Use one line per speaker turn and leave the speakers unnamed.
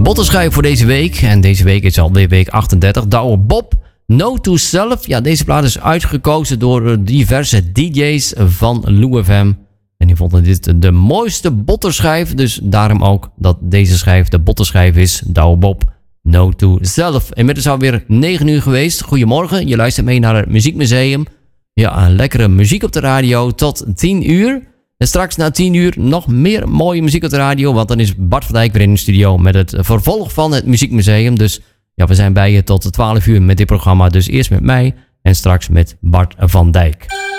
Bottenschijf voor deze week. En deze week is alweer week 38. Douwe Bob, No to Self. Ja, deze plaat is uitgekozen door diverse DJ's van Lou FM. En die vonden dit de mooiste bottenschijf. Dus daarom ook dat deze schijf de bottenschijf is. Douwe Bob, No to Self. Inmiddels alweer 9 uur geweest. Goedemorgen, je luistert mee naar het Muziekmuseum. Ja, lekkere muziek op de radio tot 10 uur. En straks na 10 uur nog meer mooie muziek op de radio. Want dan is Bart van Dijk weer in de studio met het vervolg van het Muziekmuseum. Dus ja, we zijn bij je tot 12 uur met dit programma. Dus eerst met mij en straks met Bart van Dijk.